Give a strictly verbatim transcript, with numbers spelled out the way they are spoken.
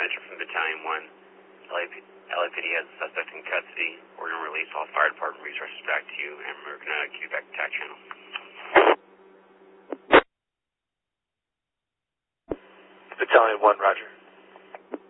Spencer from Battalion one. L A P D has a suspect in custody. We're going to release all fire department resources back to you, and we're going to queue back the TAC channel. Battalion one, roger.